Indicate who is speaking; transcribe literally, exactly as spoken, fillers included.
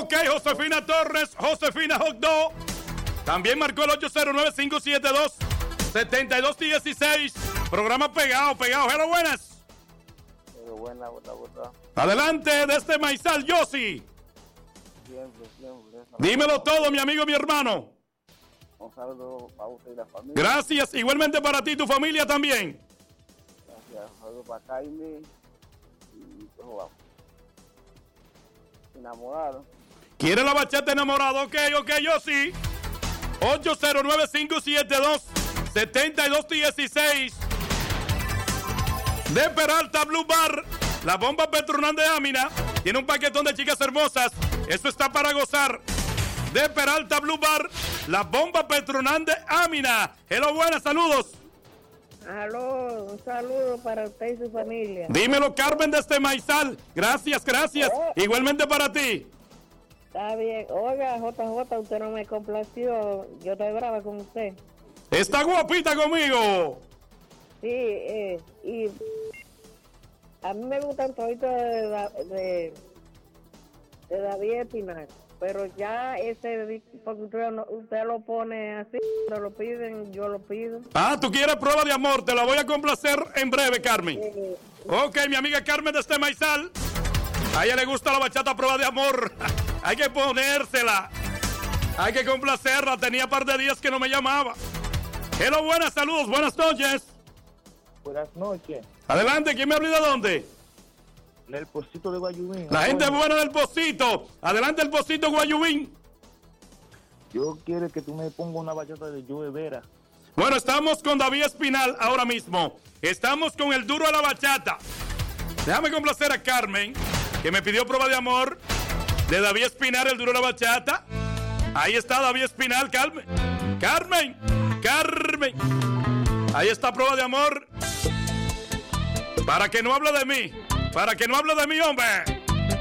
Speaker 1: Ok, Josefina Torres, Josefina Hot Dog. También marcó el ocho cero nueve, cinco siete dos, siete dos uno seis. Programa pegado, pegado. Hello, buenas.
Speaker 2: Pero buena, buena, buena.
Speaker 1: Adelante de este Maizal, Yossi.
Speaker 2: Siempre, siempre.
Speaker 1: Dímelo todo, mi amigo, mi hermano.
Speaker 2: Un saludo para usted y la familia.
Speaker 1: Gracias, igualmente para ti y tu familia también.
Speaker 2: Gracias. Un saludo para Jaime y todo vamos. Enamorado.
Speaker 1: ¿Quiere la bachata enamorado? Ok, ok, Yossi. ocho cero nueve, cinco siete dos, siete dos uno seis. De Peralta Blue Bar, la bomba Petronán de Amina. Tiene un paquetón de chicas hermosas. Esto está para gozar. De Peralta Blue Bar, la bomba Petronán de Amina. Hello, buenas, saludos.
Speaker 3: Aló, un saludo para usted y su familia.
Speaker 1: Dímelo, Carmen de este Maizal. Gracias, gracias.
Speaker 3: Oh.
Speaker 1: Igualmente para ti.
Speaker 3: Está bien. Oiga, J J, usted no me complació. Yo estoy brava con usted.
Speaker 1: Está guapita conmigo.
Speaker 3: Sí, eh, y a mí me gustan toditos de, de, de David Espinal, pero ya ese, porque usted, no, usted lo pone así, cuando lo piden, yo lo pido.
Speaker 1: Ah, ¿tú quieres prueba de amor? Te la voy a complacer en breve, Carmen.
Speaker 3: Eh,
Speaker 1: Ok, mi amiga Carmen de este Maizal. A ella le gusta la bachata a prueba de amor. Hay que ponérsela. Hay que complacerla. Tenía par de días que no me llamaba. Hello, buenas, saludos, buenas noches.
Speaker 2: Buenas noches.
Speaker 1: Adelante, ¿quién me habla y de dónde?
Speaker 2: En el Pocito de Guayubín.
Speaker 1: La gente buena del Pocito. Adelante, el Pocito Guayubín.
Speaker 2: Yo quiero que tú me pongas una bachata de Joe Vera.
Speaker 1: Bueno, estamos con David Espinal ahora mismo. Estamos con el duro de la bachata. Déjame complacer a Carmen, que me pidió prueba de amor de David Espinal, el duro de la bachata. Ahí está David Espinal, Carmen. Carmen, Carmen. Ahí está prueba de amor. Para que no hable de mí. Para que no hable de mí, hombre.